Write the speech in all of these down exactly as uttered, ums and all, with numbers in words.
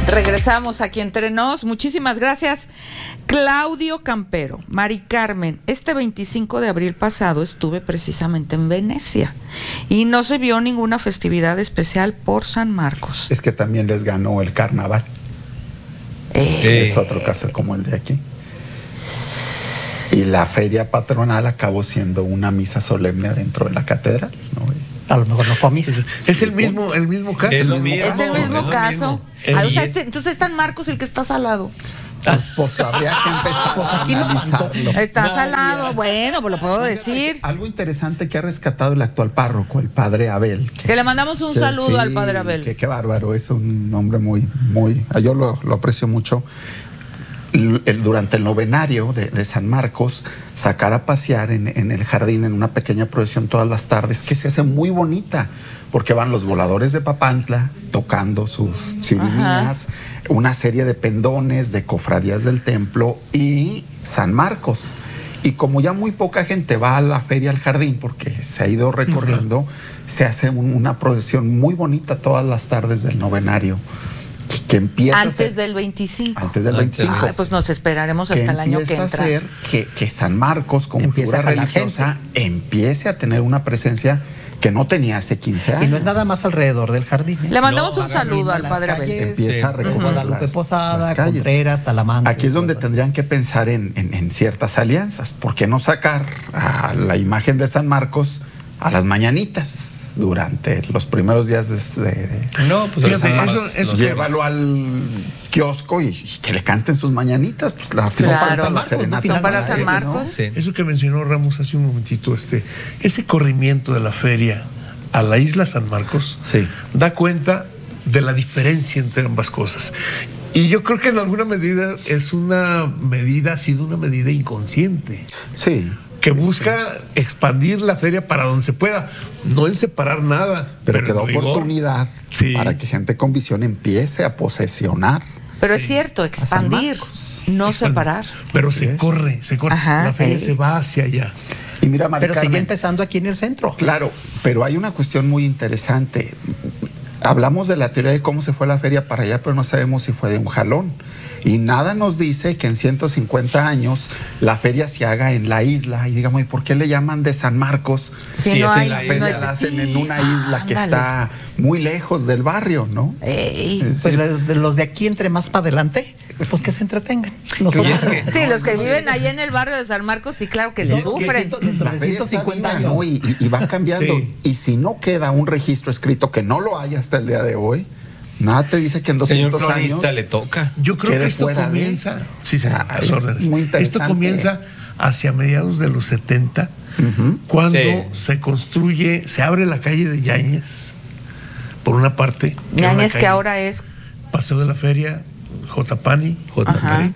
Regresamos aquí entre nos. Muchísimas gracias, Claudio Campero. Mari Carmen, este veinticinco de abril pasado estuve precisamente en Venecia y no se vio ninguna festividad especial por San Marcos. Es que también les ganó el carnaval. Eh. Es otro caso como el de aquí. Y la feria patronal acabó siendo una misa solemne dentro de la catedral, ¿no? A lo mejor no fue a misa. Es el mismo, el mismo caso. Es, el lo mismo mismo, caso. es el mismo es caso. mismo. Ah, o sea, este, entonces es San Marcos el que está salado. Pues, pues habría que empezar Pues a aquí no analizarlo. Está salado, bueno, pues lo puedo decir. Algo interesante que ha rescatado el actual párroco, el padre Abel. Que, Que le mandamos un que saludo sí, al padre Abel. Que qué bárbaro, es un hombre muy, muy, yo lo, lo aprecio mucho. El, durante el novenario de, de San Marcos, sacar a pasear en, en el jardín en una pequeña procesión todas las tardes, que se hace muy bonita, porque van los voladores de Papantla tocando sus chirimías, una serie de pendones de cofradías del templo y San Marcos. Y como ya muy poca gente va a la feria al jardín, porque se ha ido recorriendo, uh-huh. se hace un, una procesión muy bonita todas las tardes del novenario. Que empieza antes ser, del veinticinco. Antes del veinticinco. Ah, pues nos esperaremos hasta el año que entra. Empieza a ser que, que San Marcos, como figura religiosa, empiece a tener una presencia que no tenía hace quince años. Y no es nada más alrededor del jardín, ¿eh? Le mandamos no, un saludo al padre Abel. Empieza sí, a recorrer Guadalupe las, Posada, las calles. Contreras, Talamanca. Aquí es donde pues, tendrían que pensar en, en, en ciertas alianzas. ¿Por qué no sacar a la imagen de San Marcos a las mañanitas durante los primeros días de, de no, pues de fíjate, eso, eso llévalo al kiosco y, y que le canten sus mañanitas, pues la claro, para la serenata no para San Marcos, ¿no? Sí. Eso que mencionó Ramos hace un momentito, este ese corrimiento de la feria a la isla San Marcos, sí. da cuenta de la diferencia entre ambas cosas. Y yo creo que en alguna medida es una medida, ha sido una medida inconsciente. Sí. Que busca sí. expandir la feria para donde se pueda, no en separar nada. Pero, pero que da oportunidad sí. para que gente con visión empiece a posesionar. Pero sí. es cierto, expandir, no Expandir. separar. Pero Así se es. corre, se corre. Ajá, la feria eh. se va hacia allá. Y mira, Mari pero Carmen, sigue empezando aquí en el centro. Claro, pero hay una cuestión muy interesante. Hablamos de la teoría de cómo se fue la feria para allá, pero no sabemos si fue de un jalón. Y nada nos dice que en ciento cincuenta años la feria se haga en la isla. Y digamos, ¿y por qué le llaman de San Marcos? Si si no es hay, en la feria no la hacen en una ah, isla que dale. está muy lejos del barrio, ¿no? Ey. Es Pues decir, los de, los de aquí entre más para adelante, pues que se entretengan. Nosotros, es que, sí, los que viven allá en el barrio de San Marcos, sí, claro que les sufren. Dentro de ciento cincuenta años. ¿no? y, y, y van cambiando. Sí. Y si no queda un registro escrito, que no lo hay hasta el día de hoy, nada te dice que en doscientos Señor años cronista, le toca. Yo creo quede que esto fuera comienza. de... Sí, señor, Ah, las es órdenes. muy interesante. Esto comienza hacia mediados de los setenta, Uh-huh. cuando Sí. se construye, se abre la calle de Yáñez, por una parte. que era una Ñañez, que calle- ahora es. Paseo de la Feria, J. Pani. Ajá.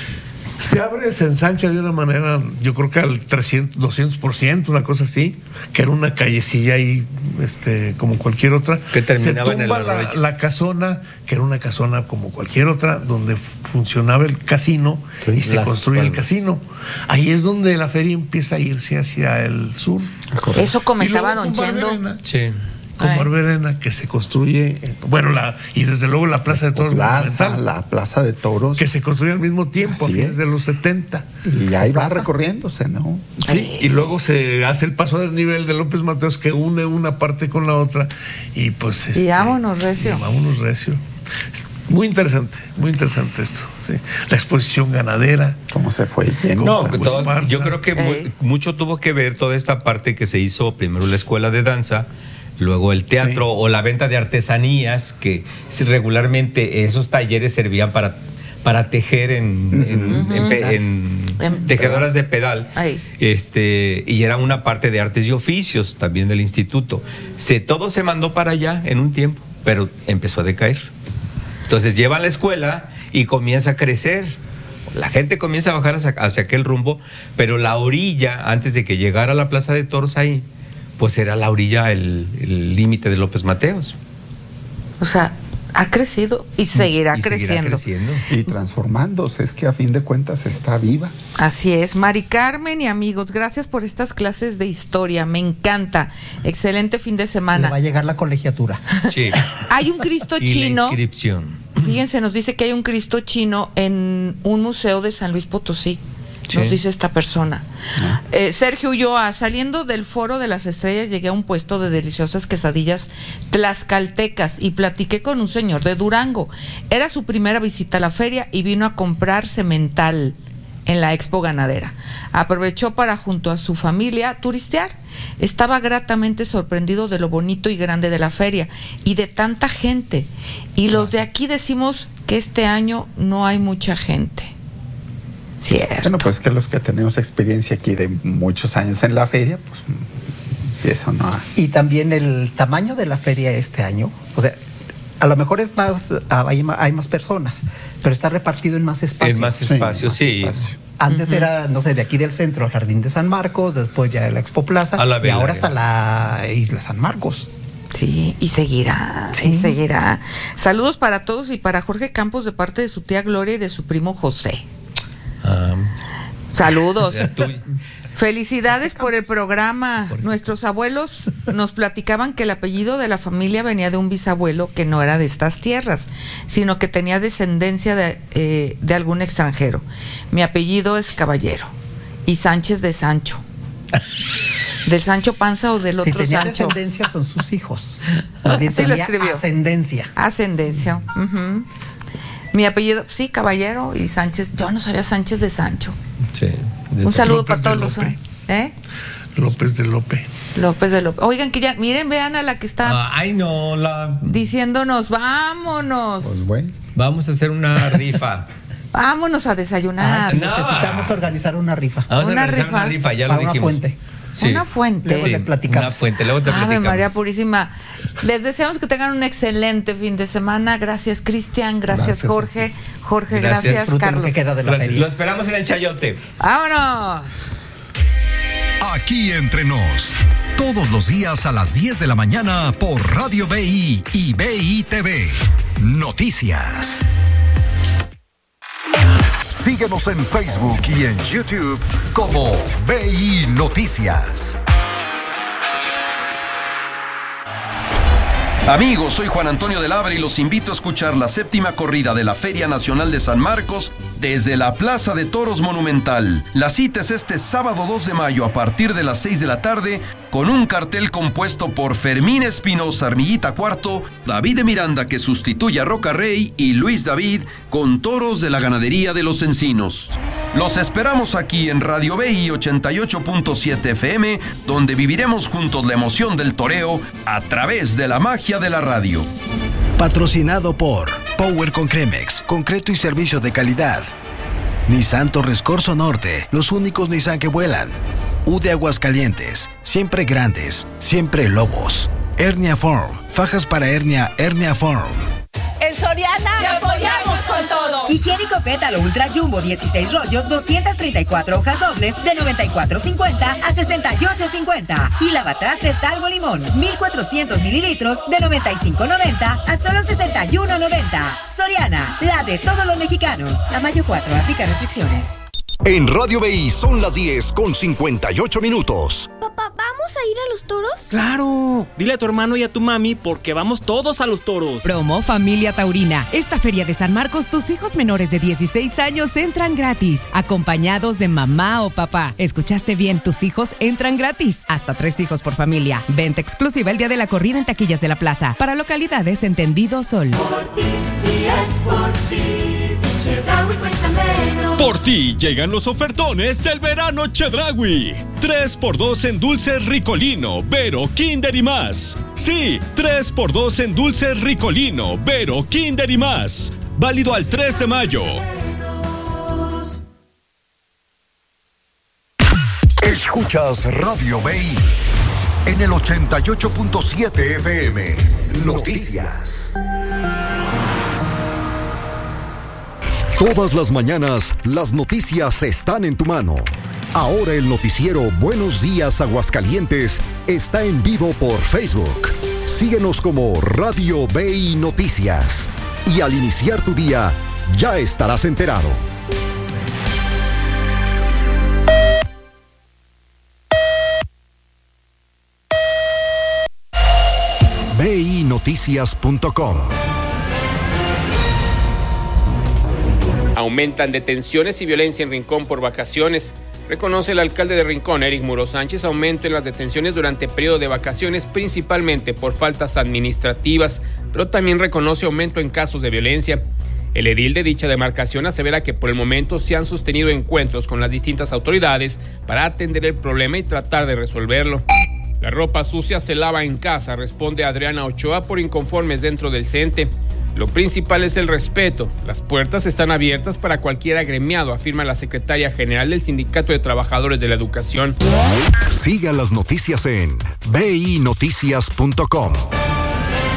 Se abre, se ensancha de una manera, yo creo que al trescientos, doscientos por ciento, una cosa así, que era una callecilla ahí, este, como cualquier otra. Que terminaba se en el tumba la, arroyo. la casona, que era una casona como cualquier otra, donde funcionaba el casino, Sí, y se Las construye el Palmas. casino. Ahí es donde la feria empieza a irse hacia el sur. Eso comentaba Y luego don con Chendo. Barberena, Sí. Con Ay. Barberena, que se construye, eh, bueno, la y desde luego la Plaza de Toros Plaza, Monumental, la Plaza de Toros. que se construye al mismo tiempo, a Así fines es. de los setenta. Y ahí va Plaza. recorriéndose, ¿no? Sí, y luego se hace el paso a desnivel de López Mateos que une una parte con la otra y pues este, Y vámonos, recio. y vámonos recio. Muy interesante, muy interesante esto. Sí. La exposición ganadera. Cómo se fue yendo. No, Pues, que todas- Marza. yo creo que mu- Ey. mucho tuvo que ver toda esta parte que se hizo primero la escuela de danza, luego el teatro Sí. o la venta de artesanías, que si regularmente esos talleres servían para, para tejer en, en- en pe- en En- tejedoras de pedal. Ay. Este, y era una parte de artes y oficios también del instituto. Se, todo se mandó para allá en un tiempo, pero empezó a decaer. Entonces llevan la escuela y comienza a crecer. La gente comienza a bajar hacia, hacia aquel rumbo, pero la orilla, antes de que llegara a la Plaza de Toros ahí, pues era la orilla, el el límite de López Mateos. O sea, ha crecido y seguirá Y seguirá creciendo. creciendo. Y transformándose, es que a fin de cuentas está viva. Así es, Mari Carmen y amigos, gracias por estas clases de historia, me encanta. Excelente fin de Le semana. va a llegar la colegiatura. Sí. Hay un Cristo Y la chino. inscripción. Fíjense, nos dice que hay un Cristo chino en un museo de San Luis Potosí. Nos sí. dice esta persona. Ah. Eh, Sergio Ulloa, saliendo del Foro de las Estrellas, llegué a un puesto de deliciosas quesadillas tlaxcaltecas y platiqué con un señor de Durango. Era su primera visita a la feria y vino a comprar semental en la Expo Ganadera. Aprovechó para, junto a su familia, turistear. Estaba gratamente sorprendido de lo bonito y grande de la feria y de tanta gente. Y los de aquí decimos que este año no hay mucha gente. Cierto. Bueno, pues que los que tenemos experiencia aquí de muchos años en la feria, pues eso no. Y también el tamaño de la feria este año, o sea, a lo mejor es más, hay, hay más personas, pero está repartido en más espacios. En más espacios, sí. sí. Más espacio. Antes uh-huh. era, no sé, de aquí del centro al Jardín de San Marcos, después ya la Expo Plaza, a la y ahora hasta la Isla San Marcos. Sí, y seguirá, sí. y seguirá. Saludos para todos y para Jorge Campos de parte de su tía Gloria y de su primo José. Um, Saludos. Felicidades por el programa. Nuestros abuelos nos platicaban que el apellido de la familia venía de un bisabuelo que no era de estas tierras, sino que tenía descendencia de, eh, de algún extranjero. Mi apellido es Caballero y Sánchez de Sancho. ¿Del Sancho Panza o del si otro tenía Sancho? Descendencia son sus hijos. También sí lo escribió. Ascendencia. Ascendencia. Uh-huh. Mi apellido, sí, Caballero y Sánchez. Yo no sabía Sánchez de Sancho. Sí. Un saludo López para todos los. ¿Eh? López de Lope. López de Lope. Oigan, que ya, miren, vean a la que está. Ah, ay, no, la. Diciéndonos, vámonos. Pues bueno. Vamos a hacer una rifa. Vámonos a desayunar. Ah, no. Necesitamos organizar una rifa. Vamos una a organizar rifa. una rifa, ya lo para dijimos. Una fuente. Sí. Una fuente. Luego sí, les platicamos. Una fuente, luego te platicamos. Ave María Purísima. Les deseamos que tengan un excelente fin de semana. Gracias, Cristian. Gracias, Gracias, Jorge. Jorge, gracias, gracias Carlos. Que queda de la Gracias. feria. Lo esperamos en el Chayote. ¡Vámonos! Aquí entre nos, todos los días a las diez de la mañana por Radio B I y B I T V. Noticias. Síguenos en Facebook y en YouTube como B I Noticias. Amigos, soy Juan Antonio de Labra y los invito a escuchar la séptima corrida de la Feria Nacional de San Marcos desde la Plaza de Toros Monumental. La cita es este sábado dos de mayo a partir de las seis de la tarde con un cartel compuesto por Fermín Espinosa Armillita Cuarto, David de Miranda que sustituye a Roca Rey y Luis David con toros de la ganadería de Los Encinos. Los esperamos aquí en Radio B I ochenta y ocho punto siete F M, donde viviremos juntos la emoción del toreo a través de la magia de la radio. Patrocinado por Power con Cremex, concreto y servicio de calidad. Nissan Torres Corso Norte, los únicos Nissan que vuelan. U de Aguascalientes, siempre grandes, siempre lobos. Hernia Form, fajas para hernia, Hernia Form. En Soriana te apoyamos con todo. Higiénico Pétalo Ultra Jumbo dieciséis rollos, doscientas treinta y cuatro hojas dobles de noventa y cuatro cincuenta a sesenta y ocho cincuenta. Y lavatrastes Salvo Limón, mil cuatrocientos mililitros de noventa y cinco noventa a solo sesenta y uno noventa. Soriana, la de todos los mexicanos. A mayo cuatro, aplica restricciones. En Radio B I son las diez con cincuenta y ocho minutos. Papá, ¿vamos a ir a los toros? ¡Claro! Dile a tu hermano y a tu mami porque vamos todos a los toros. Promo Familia Taurina. Esta feria de San Marcos, tus hijos menores de dieciséis años entran gratis, acompañados de mamá o papá. ¿Escuchaste bien? Tus hijos entran gratis. Hasta tres hijos por familia. Venta exclusiva el día de la corrida en taquillas de la plaza. Para localidades entendido Sol. Por ti, y es por ti. Chedraui cuesta menos. Por ti llegan los ofertones del verano Chedraui. tres por dos en dulces Ricolino, Vero, Kinder y más. Sí, tres por dos en dulces Ricolino, Vero, Kinder y más. Válido al tres de mayo. Escuchas Radio B I en el ochenta y ocho punto siete F M. Noticias. Todas las mañanas, las noticias están en tu mano. Ahora el noticiero Buenos Días Aguascalientes está en vivo por Facebook. Síguenos como Radio B I Noticias. Y al iniciar tu día, ya estarás enterado. B I Noticias punto com. Aumentan detenciones y violencia en Rincón por vacaciones. Reconoce el alcalde de Rincón, Eric Muro Sánchez, aumento en las detenciones durante periodo de vacaciones, principalmente por faltas administrativas, pero también reconoce aumento en casos de violencia. El edil de dicha demarcación asevera que por el momento se han sostenido encuentros con las distintas autoridades para atender el problema y tratar de resolverlo. La ropa sucia se lava en casa, responde Adriana Ochoa por inconformes dentro del C E N T E. Lo principal es el respeto. Las puertas están abiertas para cualquier agremiado, afirma la secretaria general del Sindicato de Trabajadores de la Educación. Siga las noticias en b i noticias punto com.